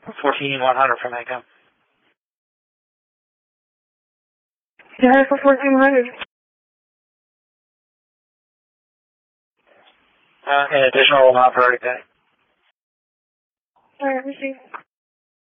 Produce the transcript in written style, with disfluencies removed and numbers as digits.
14,100 from Echo. Yeah, for 1400. An additional priority pay. Alright, receive.